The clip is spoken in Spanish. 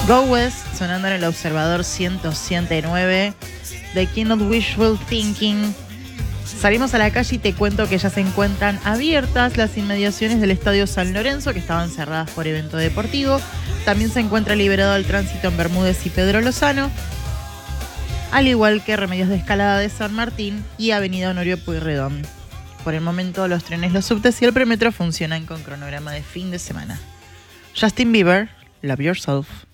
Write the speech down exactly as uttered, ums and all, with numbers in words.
Go West sonando en el Observador ciento siete punto nueve. The King of Wishful Thinking. Salimos a la calle y te cuento que ya se encuentran abiertas las inmediaciones del Estadio San Lorenzo, que estaban cerradas por evento deportivo. También se encuentra liberado el tránsito en Bermúdez y Pedro Lozano, al igual que Remedios de Escalada de San Martín y Avenida Honorio Pueyrredón. Por el momento los trenes, los subtes y el premetro funcionan con cronograma de fin de semana. Justin Bieber, Love Yourself.